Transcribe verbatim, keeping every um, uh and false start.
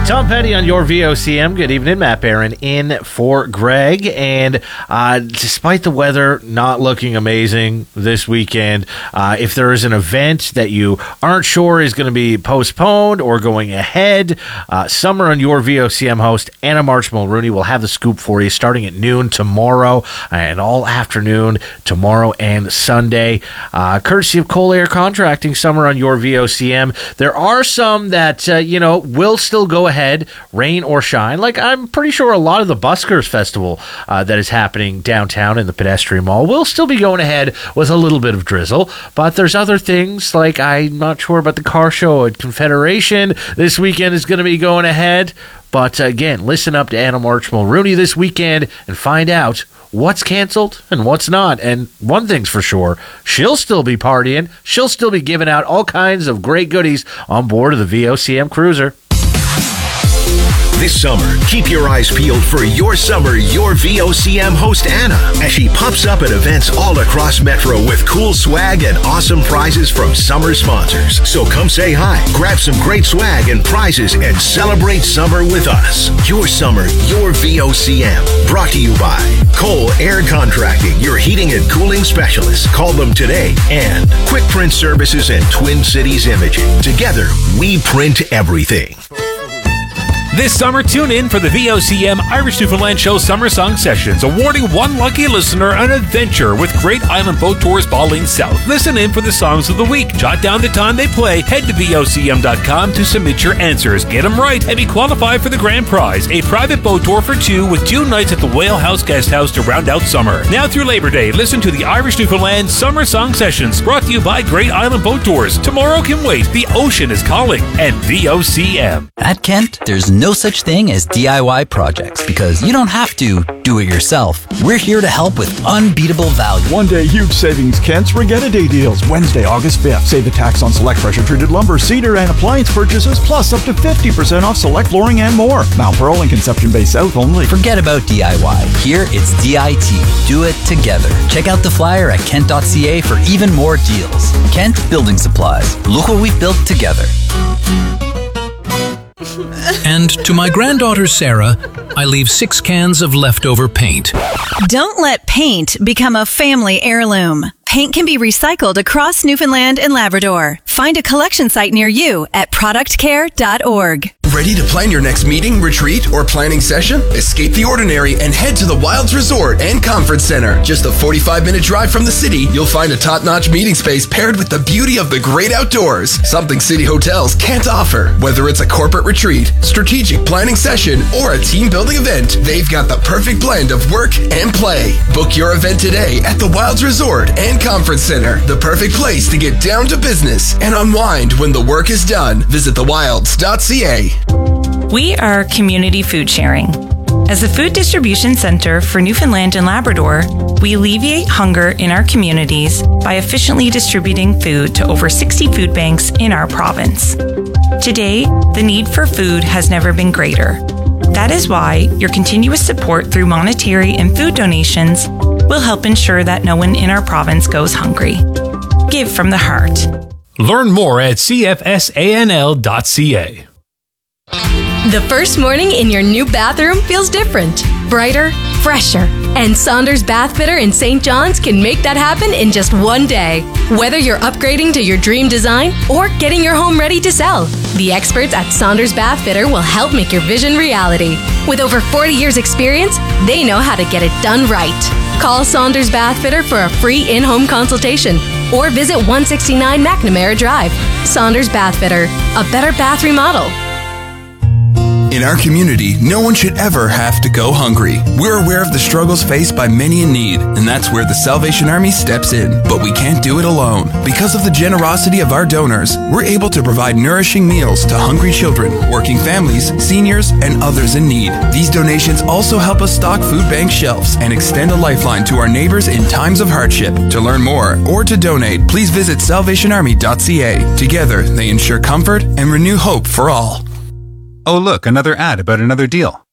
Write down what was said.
Tom Petty on your V O C M. Good evening. Matt Barron in for Greg. And uh, despite the weather not looking amazing this weekend, uh, if there is an event that you aren't sure is going to be postponed or going ahead, uh, Summer on your V O C M host, Anna March Mulrooney, will have the scoop for you starting at noon tomorrow and all afternoon tomorrow and Sunday. Uh, courtesy of Cole Air Contracting, Summer on your V O C M. There are some that, uh, you know, will still go ahead. Rain or shine. Like, I'm pretty sure a lot of the Buskers Festival uh, that is happening downtown in the Pedestrian Mall will still be going ahead with a little bit of drizzle, but there's other things, like I'm not sure about the car show at Confederation this weekend is going to be going ahead. But again, listen up to Anna March Mulrooney this weekend and find out what's canceled and what's not. And one thing's for sure, she'll still be partying. She'll still be giving out all kinds of great goodies on board of the V O C M Cruiser. This summer, keep your eyes peeled for Your Summer, Your V O C M host Anna, as she pops up at events all across Metro with cool swag and awesome prizes from summer sponsors. So come say hi, grab some great swag and prizes, and celebrate summer with us. Your Summer, Your V O C M. Brought to you by Cole Air Contracting, your heating and cooling specialist. Call them today. And Quick Print Services and Twin Cities Imaging. Together, we print everything. This summer, tune in for the V O C M Irish Newfoundland Show Summer Song Sessions, awarding one lucky listener an adventure with Great Island Boat Tours Baling South. Listen in for the songs of the week. Jot down the time they play. Head to V O C M dot com to submit your answers. Get them right and be qualified for the grand prize, a private boat tour for two with two nights at the Whale House Guest House to round out summer. Now through Labor Day, listen to the Irish Newfoundland Summer Song Sessions, brought to you by Great Island Boat Tours. Tomorrow can wait. The ocean is calling. And V O C M. At Kent, there's no such thing as D I Y projects because you don't have to do it yourself. We're here to help with unbeatable value. One day huge savings, Kent's Regatta Day deals. Wednesday, August fifth. Save the tax on select pressure-treated lumber, cedar, and appliance purchases, plus up to fifty percent off select flooring and more. Mount Pearl and Conception Bay South only. Forget about D I Y. Here, it's D I T. Do it together. Check out the flyer at kent dot c a for even more deals. Kent Building Supplies. Look what we've built together. And to my granddaughter Sarah, I leave six cans of leftover paint. Don't let paint become a family heirloom. Paint can be recycled across Newfoundland and Labrador. Find a collection site near you at product care dot org. Ready to plan your next meeting, retreat, or planning session? Escape the ordinary and head to the Wilds Resort and Conference Center. Just a forty-five minute drive from the city, you'll find a top-notch meeting space paired with the beauty of the great outdoors. Something city hotels can't offer. Whether it's a corporate retreat, strategic planning session, or a team-building event, they've got the perfect blend of work and play. Book your event today at the Wilds Resort and Conference Center, the perfect place to get down to business and unwind when the work is done. Visit the wilds dot c a. We are community food sharing. As the Food Distribution Center for Newfoundland and Labrador, we alleviate hunger in our communities by efficiently distributing food to over sixty food banks in our province. Today, the need for food has never been greater. That is why your continuous support through monetary and food donations will help ensure that no one in our province goes hungry. Give from the heart. Learn more at c f s a n l dot c a. The first morning in your new bathroom feels different, brighter, fresher. And Saunders Bath Fitter in Saint John's can make that happen in just one day. Whether you're upgrading to your dream design or getting your home ready to sell, the experts at Saunders Bath Fitter will help make your vision reality. With over forty years experience, they know how to get it done right. Call Saunders Bath Fitter for a free in-home consultation or visit one sixty-nine McNamara Drive. Saunders Bath Fitter, a better bath remodel. In our community, no one should ever have to go hungry. We're aware of the struggles faced by many in need, and that's where the Salvation Army steps in. But we can't do it alone. Because of the generosity of our donors, we're able to provide nourishing meals to hungry children, working families, seniors, and others in need. These donations also help us stock food bank shelves and extend a lifeline to our neighbors in times of hardship. To learn more or to donate, please visit salvation army dot c a. Together, they ensure comfort and renew hope for all. Oh, look, another ad about another deal.